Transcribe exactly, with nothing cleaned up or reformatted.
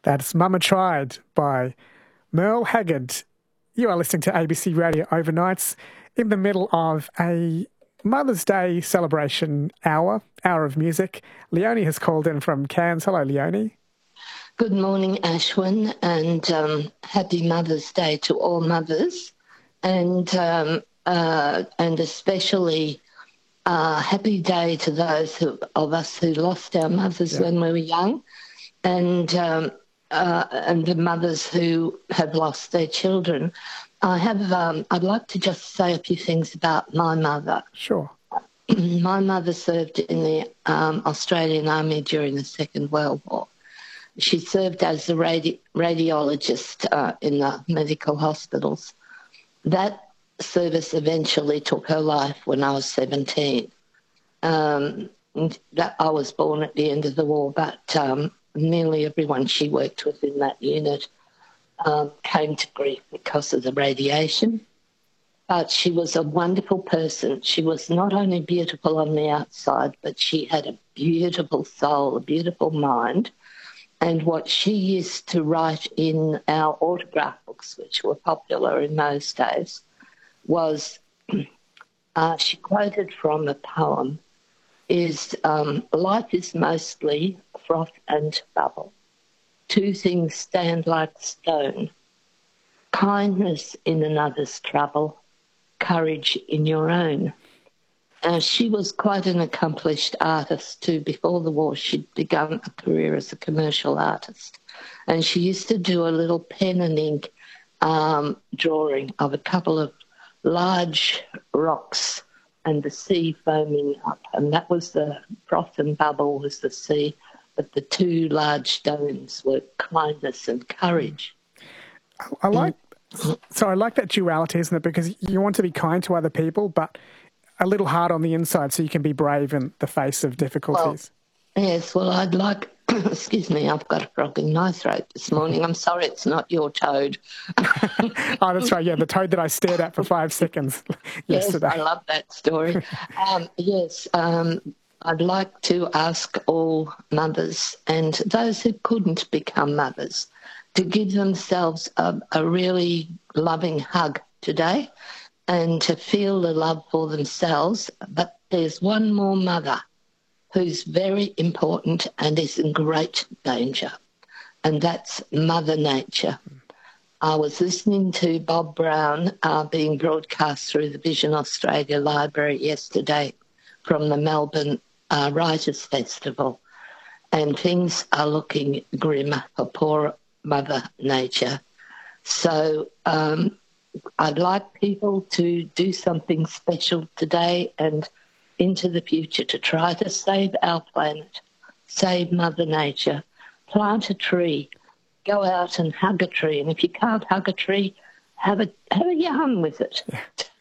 That's Mama Tried by Merle Haggard. You are listening to A B C Radio Overnights in the middle of a Mother's Day celebration hour, hour of music. Leonie has called in from Cairns. Hello, Leonie. Good morning, Ashwin, and um, happy Mother's Day to all mothers, and um, uh, and especially uh, happy day to those who, of us who lost our mothers yeah. when we were young, and um, uh, and the mothers who have lost their children. I have. Um, I'd like to just say a few things about my mother. Sure. My mother served in the um, Australian Army during the Second World War. She served as a radi- radiologist uh, in the medical hospitals. That service eventually took her life when I was seventeen. Um, that I was born at the end of the war, but um, nearly everyone she worked with in that unit um, came to grief because of the radiation. But she was a wonderful person. She was not only beautiful on the outside, but she had a beautiful soul, a beautiful mind. And what she used to write in our autograph books, which were popular in those days, was uh, she quoted from a poem, is um, life is mostly froth and bubble. Two things stand like stone. Kindness in another's trouble, courage in your own. Uh, she was quite an accomplished artist too. Before the war, she'd begun a career as a commercial artist. And she used to do a little pen and ink um, drawing of a couple of large rocks and the sea foaming up. And that was the froth and bubble was the sea, but the two large stones were kindness and courage. I, I like, and, so I like that duality, isn't it? Because you want to be kind to other people, but a little hard on the inside so you can be brave in the face of difficulties. Well, yes, well, I'd like, excuse me, I've got a frog in my throat this morning. I'm sorry it's not your toad. Oh, that's right, yeah, the toad that I stared at for five seconds yesterday. Yes, I love that story. um, yes, um, I'd like to ask all mothers and those who couldn't become mothers to give themselves a, a really loving hug today, and to feel the love for themselves. But there's one more mother who's very important and is in great danger, and that's Mother Nature. I was listening to Bob Brown uh, being broadcast through the Vision Australia Library yesterday from the Melbourne uh, Writers' Festival, and things are looking grim for poor Mother Nature. So um, I'd like people to do something special today and into the future to try to save our planet, save Mother Nature, plant a tree, go out and hug a tree. And if you can't hug a tree, have a, have a yarn with it.